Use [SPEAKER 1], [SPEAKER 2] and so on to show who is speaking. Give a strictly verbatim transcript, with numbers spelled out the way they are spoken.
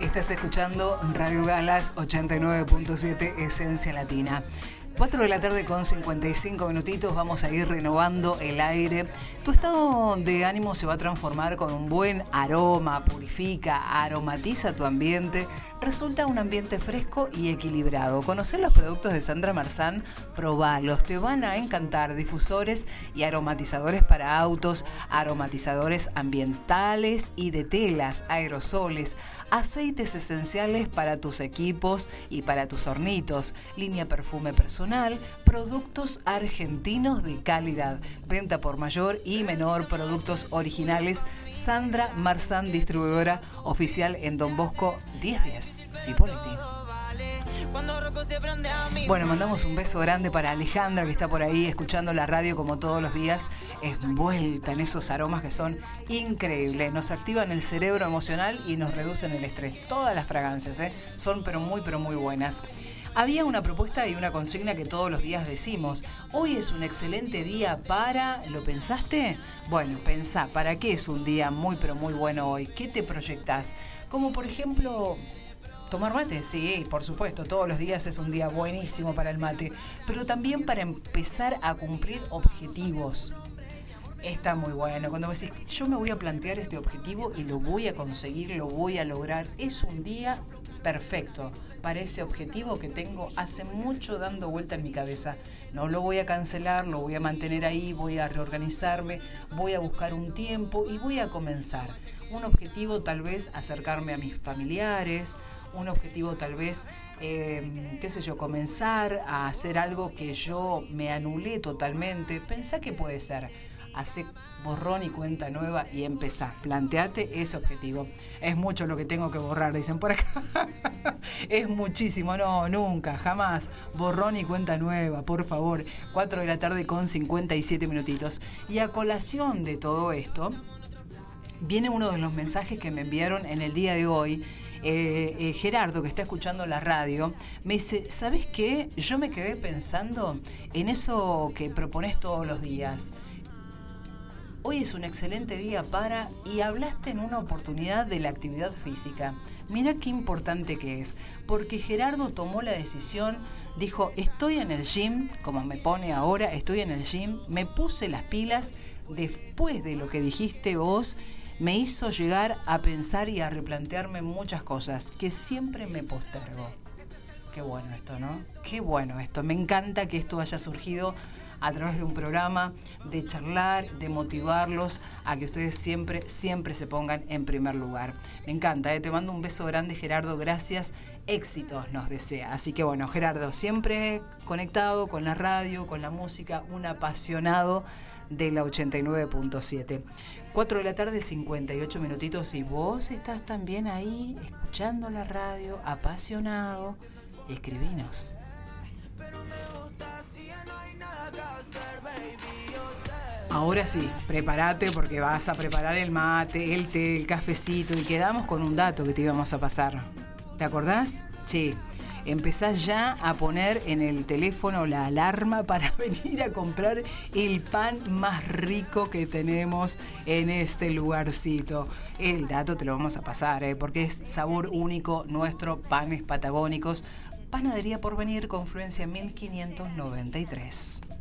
[SPEAKER 1] Estás escuchando Radio Galas ochenta y nueve punto siete Esencia Latina. cuatro de la tarde con cincuenta y cinco minutitos, vamos a ir renovando el aire. Tu estado de ánimo se va a transformar con un buen aroma, purifica, aromatiza tu ambiente, resulta un ambiente fresco y equilibrado. Conocer los productos de Sandra Marzán, probalos, te van a encantar. Difusores y aromatizadores para autos, aromatizadores ambientales y de telas, aerosoles, aceites esenciales para tus equipos y para tus hornitos, línea perfume personal, productos argentinos de calidad, venta por mayor y menor, productos originales. Sandra Marzán, distribuidora oficial en Don Bosco diez diez, Cipolletti. Bueno, mandamos un beso grande para Alejandra, que está por ahí escuchando la radio como todos los días, envuelta en esos aromas que son increíbles, nos activan el cerebro emocional y nos reducen el estrés. Todas las fragancias, ¿eh? son pero muy, pero muy buenas. Había una propuesta y una consigna que todos los días decimos. Hoy es un excelente día para... ¿Lo pensaste? Bueno, pensá, ¿para qué es un día muy, pero muy bueno hoy? ¿Qué te proyectás? Como por ejemplo... ¿Tomar mate? Sí, por supuesto, todos los días es un día buenísimo para el mate, pero también para empezar a cumplir objetivos. Está muy bueno. Cuando me decís, yo me voy a plantear este objetivo y lo voy a conseguir, lo voy a lograr, es un día perfecto para ese objetivo que tengo hace mucho dando vuelta en mi cabeza. No lo voy a cancelar, lo voy a mantener ahí, voy a reorganizarme, voy a buscar un tiempo y voy a comenzar. Un objetivo tal vez acercarme a mis familiares, un objetivo tal vez, eh, qué sé yo, comenzar a hacer algo que yo me anulé totalmente. Pensá que puede ser. Hacé borrón y cuenta nueva y empezá. Planteate ese objetivo. Es mucho lo que tengo que borrar, dicen por acá. Es muchísimo. No, nunca, jamás. Borrón y cuenta nueva, por favor. cuatro de la tarde con cincuenta y siete minutitos. Y a colación de todo esto, viene uno de los mensajes que me enviaron en el día de hoy. Eh, eh, Gerardo, que está escuchando la radio, me dice, ¿sabes qué? Yo me quedé pensando en eso que propones todos los días. Hoy es un excelente día para... Y hablaste en una oportunidad de la actividad física. Mira qué importante que es. Porque Gerardo tomó la decisión, dijo, estoy en el gym, como me pone ahora, estoy en el gym, me puse las pilas después de lo que dijiste vos, me hizo llegar a pensar y a replantearme muchas cosas que siempre me postergo. Qué bueno esto, ¿no? Qué bueno esto. Me encanta que esto haya surgido a través de un programa, de charlar, de motivarlos a que ustedes siempre, siempre se pongan en primer lugar. Me encanta, ¿eh? Te mando un beso grande, Gerardo, gracias. Éxitos nos desea. Así que bueno, Gerardo, siempre conectado con la radio, con la música, un apasionado de la ochenta y nueve punto siete. cuatro de la tarde, cincuenta y ocho minutitos, y vos estás también ahí escuchando la radio, apasionado, escribinos. Ahora sí, prepárate porque vas a preparar el mate, el té, el cafecito, y quedamos con un dato que te íbamos a pasar. ¿Te acordás? Sí. Empezás ya a poner en el teléfono la alarma para venir a comprar el pan más rico que tenemos en este lugarcito. El dato te lo vamos a pasar, ¿eh? Porque es sabor único nuestro, panes patagónicos. Panadería Porvenir, Confluencia mil quinientos noventa y tres.